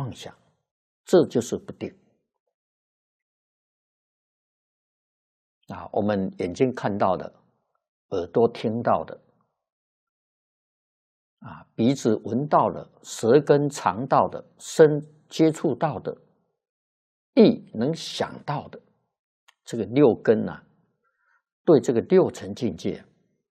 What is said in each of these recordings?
妄想，这就是不定。啊，我们眼睛看到的，耳朵听到的，啊，鼻子闻到的，舌根尝到的，身接触到的，意能想到的，这个六根啊，对这个六尘境界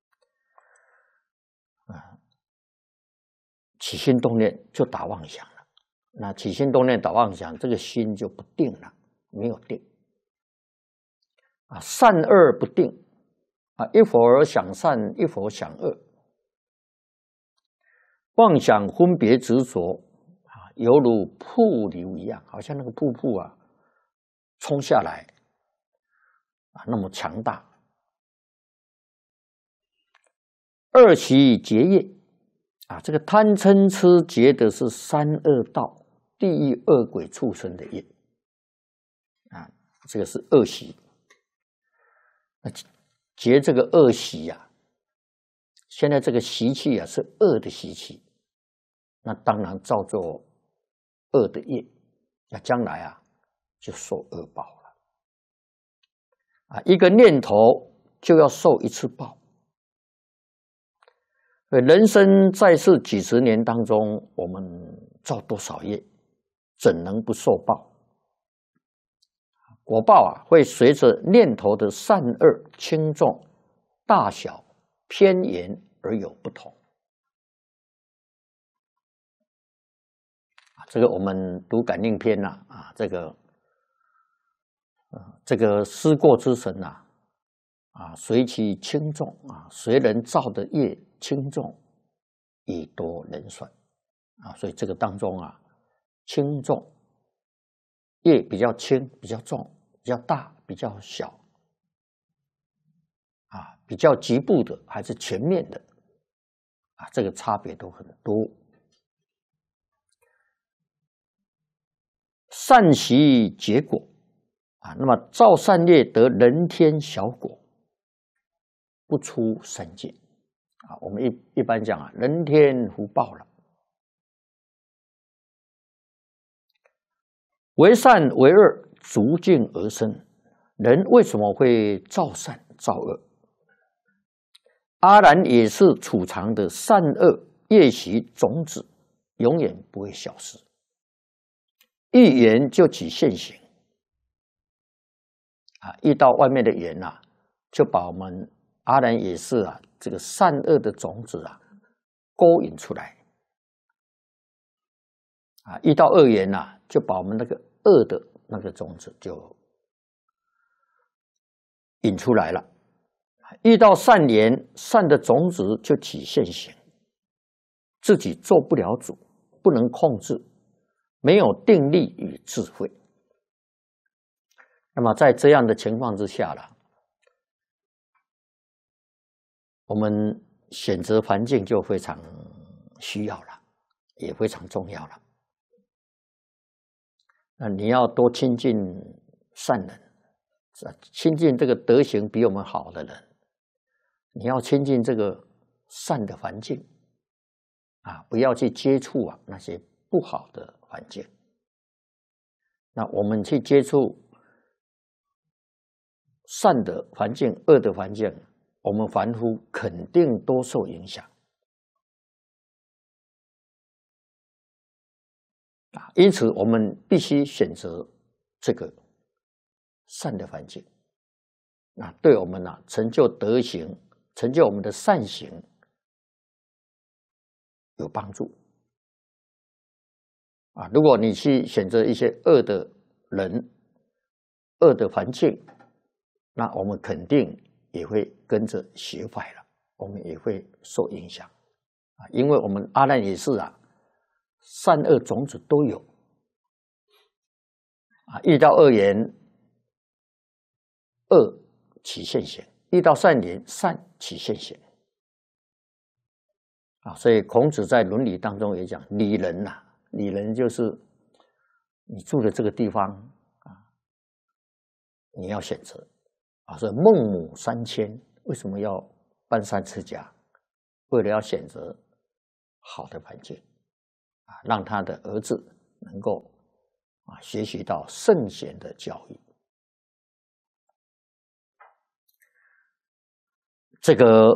啊，起心动念就打妄想了。那起心动念打妄想，这个心就不定了，没有定。啊，善恶不定，啊，一会儿想善，一会儿想恶，妄想分别执着，啊，犹如瀑流一样，好像那个瀑布啊，冲下来，啊，那么强大。二习结业，啊，这个贪嗔痴结的是三恶道、地狱恶鬼畜生的业，啊，这个是恶习。那结这个恶习呀，现在这个习气啊是恶的习气，那当然造作恶的业，那将来啊就受恶报了。啊，一个念头就要受一次报。人生在世几十年当中，我们造多少业，怎能不受报？果报啊，会随着念头的善恶、轻重、大小、偏严而有不同。这个我们读感应篇呐，啊，这个思过之神呐，啊，随其轻重啊，随人造的业轻重，以多人算啊，所以这个当中啊，轻重业比较轻，比较重，比较大，比较小，啊，比较局部的还是全面的，啊，这个差别都很多。善习结果，啊，那么造善业得人天小果，不出三界，啊，我们一般讲啊，人天福报了。为善为恶，逐境而生。人为什么会造善造恶？阿难也是储藏的善恶业习种子，永远不会消失。一缘就起现行，啊，遇到外面的缘啊，就把我们阿难也是啊，这个善恶的种子啊，勾引出来。啊，遇到恶缘啊，就把我们那个恶的那个种子就引出来了。遇到善缘，善的种子就起现行，自己做不了主，不能控制，没有定力与智慧。那么在这样的情况之下了，我们选择环境就非常需要了，也非常重要了。那你要多亲近善人，亲近这个德行比我们好的人，你要亲近这个善的环境，啊，不要去接触啊那些不好的环境。那我们去接触善的环境、恶的环境，我们凡夫肯定都受影响。啊，因此我们必须选择这个善的环境，啊，对我们啊成就德行、成就我们的善行有帮助。啊，如果你去选择一些恶的人、恶的环境，那我们肯定也会跟着学坏了，我们也会受影响。啊，因为我们阿难也是啊，善恶种子都有。啊，遇到恶缘，恶起现行；遇到善缘，善起现行。啊，所以孔子在伦理当中也讲礼仁呐，礼仁就是你住的这个地方啊，你要选择啊。所以孟母三迁为什么要搬山持家？为了要选择好的环境啊，让他的儿子能够学习到圣贤的教育。这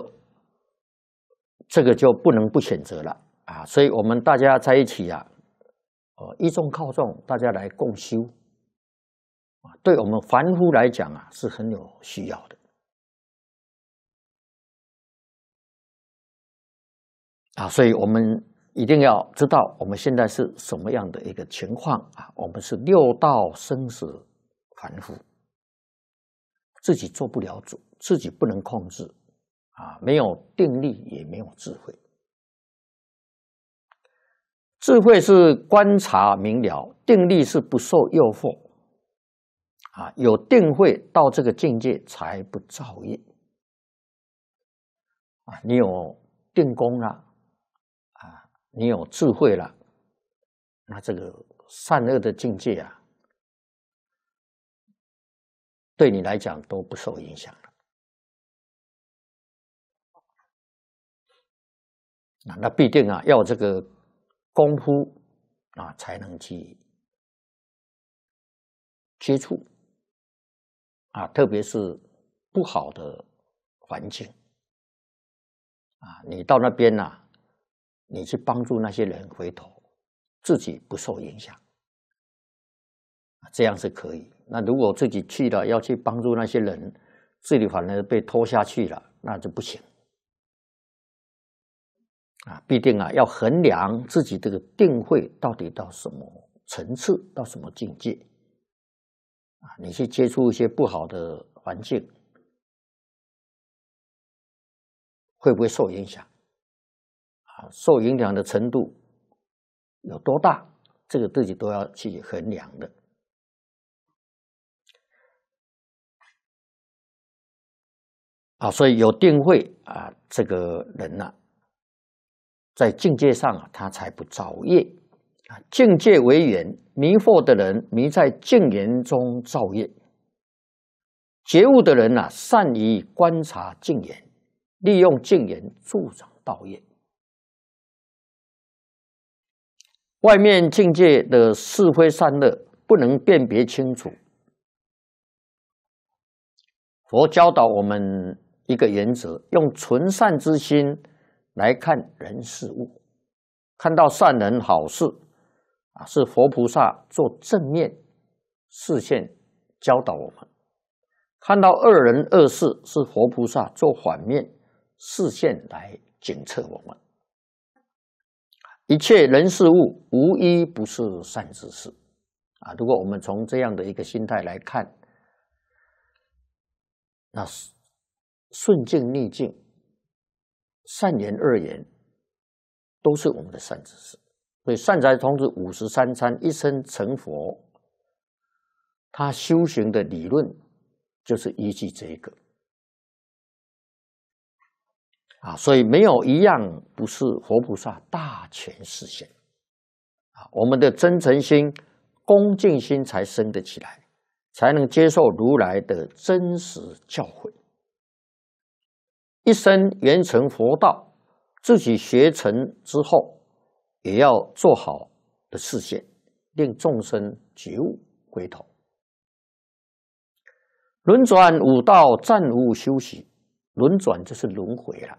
个就不能不选择了所以我们大家在一起依众靠众，大家来共修对我们凡夫来讲是很有需要的所以我们一定要知道我们现在是什么样的一个情况我们是六道生死凡夫，自己做不了主，自己不能控制没有定力，也没有智慧。智慧是观察明了，定力是不受诱惑有定慧到这个境界才不造业你有定功了你有智慧了，那这个善恶的境界对你来讲都不受影响了那必定要这个功夫才能去接触特别是不好的环境你到那边你去帮助那些人回头，自己不受影响这样是可以。那如果自己去了要去帮助那些人，自己反而被拖下去了，那就不行必定要衡量自己这个定慧到底到什么层次，到什么境界你去接触一些不好的环境，会不会受影响受影响的程度有多大，这个自己都要去衡量的所以有定慧这个人在境界上他才不造业境界为缘，迷惑的人迷在境缘中造业，觉悟的人善于观察境缘，利用境缘助长道业。外面境界的是非善恶不能辨别清楚，佛教导我们一个原则，用纯善之心来看人事物，看到善人好事是佛菩萨做正面视线教导我们，看到恶人恶事是佛菩萨做反面视线来检测我们。一切人事物无一不是善之事如果我们从这样的一个心态来看，那顺境逆境，善言恶言都是我们的善知识。所以善财童子53参一生成佛，他修行的理论就是依据这一个所以没有一样不是佛菩萨大权示现我们的真诚心恭敬心才生得起来，才能接受如来的真实教诲，一生圆成佛道，自己学成之后也要做好的示现，令众生觉悟回头。轮转五道暂无休息，轮转就是轮回了。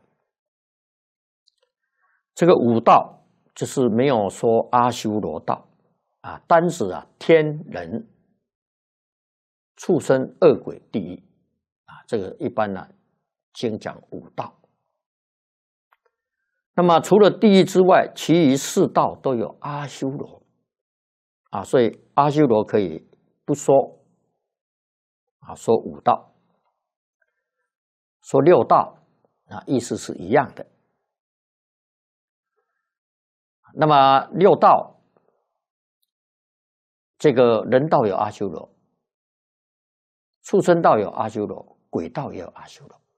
这个五道就是没有说阿修罗道单指天人畜生恶鬼地狱这个一般经讲五道。那么除了地狱之外，其余四道都有阿修罗所以阿修罗可以不说说五道，说六道意思是一样的。那么六道，这个人道有阿修罗，畜生道有阿修罗，鬼道也有阿修罗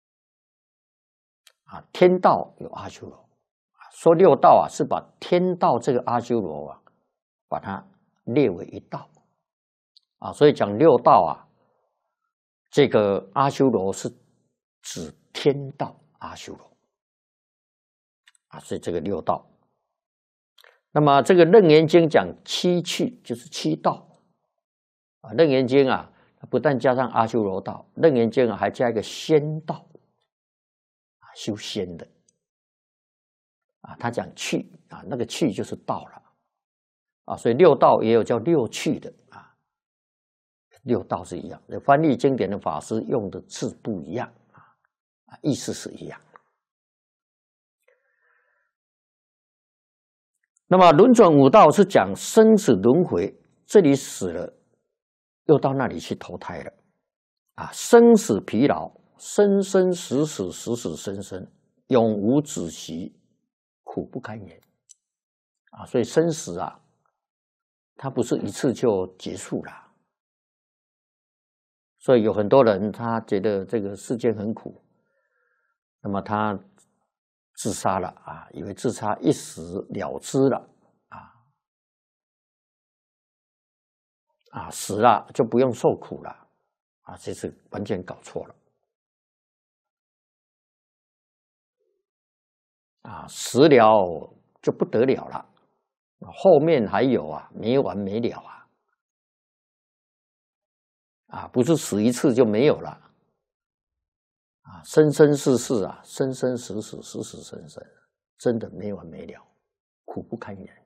天道有阿修罗。说六道是把天道这个阿修罗把它列为一道所以讲六道这个阿修罗是指天道阿修罗所以这个六道。 那么这个《楞严经》讲七趣，就是七道啊。《楞严经》啊，不但加上阿修罗道，《楞严经》啊还加一个仙道啊，修仙的啊。他讲趣啊，那个趣就是道了啊。所以六道也有叫六趣的啊，六道是一样。翻译经典的法师用的字不一样啊，意思是一样。那么轮转五道是讲生死轮回，这里死了，又到那里去投胎了啊！生死疲劳，生生死死，死死生生，永无止息，苦不堪言啊！所以生死啊，它不是一次就结束了。所以有很多人他觉得这个世间很苦，那么他自杀了啊，以为自杀一死了之了啊，死了就不用受苦了啊，这是完全搞错了啊，死了就不得了了，后面还有啊，没完没了啊，不是死一次就没有了啊，生生世世啊，生生死死，死死生生，真的没完没了，苦不堪言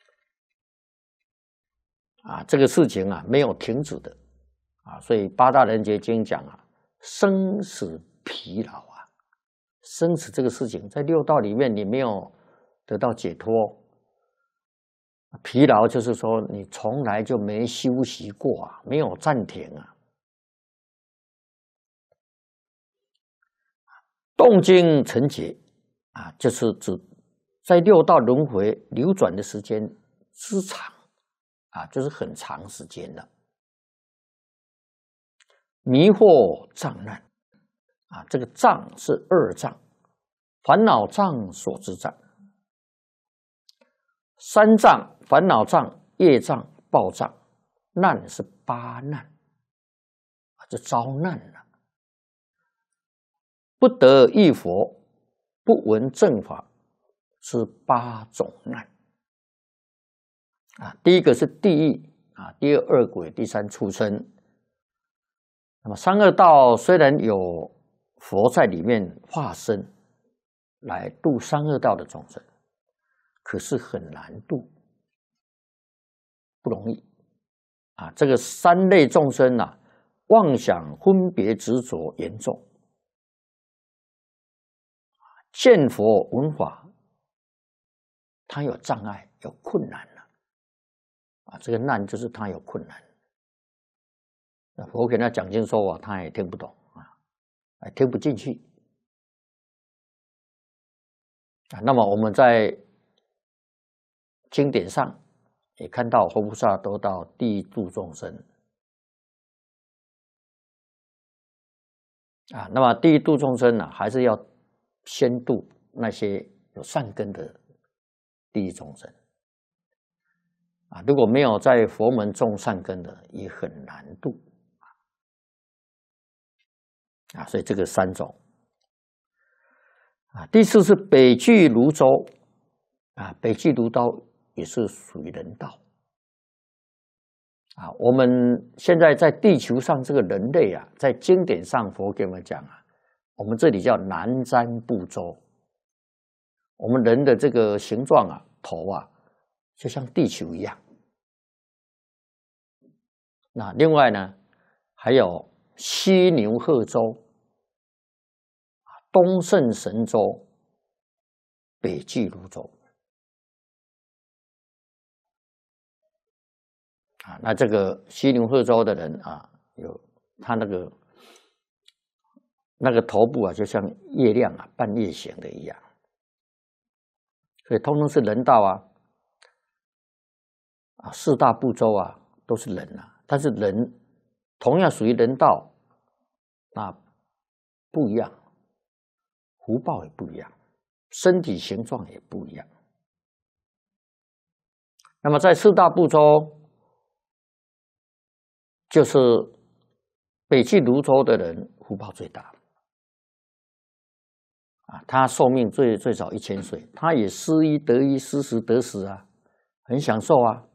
啊！这个事情啊，没有停止的啊，所以八大人觉经讲啊，生死疲劳啊，生死这个事情在六道里面你没有得到解脱，疲劳就是说你从来就没休息过啊，没有暂停啊。动经成劫啊，就是指在六道轮回流转的时间之长啊，就是很长时间了。迷惑障难啊，这个障是二障，烦恼障、所知障；三障，烦恼障、业障、报障；难是八难啊，就遭难了。不得遇佛，不闻正法，是八种难啊。第一个是地狱啊，第二恶鬼，第三畜生。那么三恶道虽然有佛在里面化身来度三恶道的众生，可是很难度，不容易啊。这个三类众生啊，妄想分别执着严重。见佛闻法，他有障碍，有困难了啊！这个难就是他有困难。那佛给他讲经说法，他也听不懂啊，听不进去啊。那么我们在经典上也看到佛菩萨都到地狱度众生啊。那么地狱度众生呢，还是要先度那些有善根的地狱众生啊，如果没有在佛门种善根的，也很难度啊。所以这个三种啊。第四是北俱泸州啊，北俱泸州也是属于人道啊。我们现在在地球上这个人类啊，在经典上佛给我们讲啊，我们这里叫南瞻部洲。我们人的这个形状啊，头啊，就像地球一样。那另外呢，还有西牛贺州、东胜神州、北俱泸州啊。那这个西牛贺州的人啊，有他那个头部啊，就像月亮啊，半月形的一样。所以通通是人道啊，四大部洲啊都是人啊，但是人同样属于人道，那不一样，福报也不一样，身体形状也不一样。那么在四大部洲，就是北俱泸州的人福报最大。啊，他寿命最少1000岁，他也失一得一，失十得十啊， 很享受啊。